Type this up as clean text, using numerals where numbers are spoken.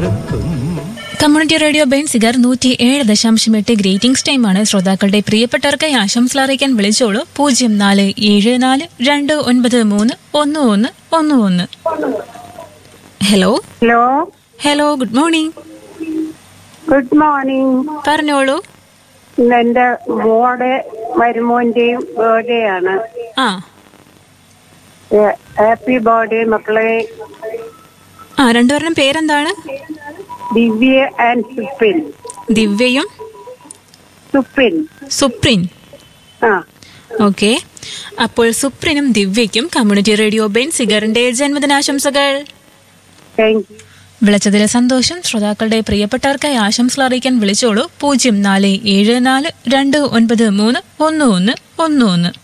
Community radio Benziger 107.8 greetings ടൈമാണ്. ശ്രോതാക്കളുടെ പ്രിയപ്പെട്ടവർക്കായി ആശംസകൾ അറിയിക്കാൻ വിളിച്ചോളൂ 0474931111. Hello hello hello, good morning. Good morning. പറഞ്ഞോളൂ. എന്റെ മോടെ മരുമോന്റെയും ബർത്ത്ഡേ ആണ്. ഹാപ്പി ബർത്ത്ഡേ മക്കളെ. രണ്ടുപേരുടെയും പേരെന്താണ്? ദിവ്യ ആൻഡ് സുപ്രിൻ. ദിവ്യയും സുപ്രിൻ. ഓക്കെ, അപ്പോൾ സുപ്രിനും ദിവ്യയ്ക്കും കമ്മ്യൂണിറ്റി റേഡിയോ ബെൻസിഗറിന്റെ ജന്മദിനാശംസകൾ. വിളിച്ചതിൽ സന്തോഷം. ശ്രോതാക്കളുടെ പ്രിയപ്പെട്ടവർക്കായി ആശംസകൾ അറിയിക്കാൻ വിളിച്ചോളൂ 0474293111.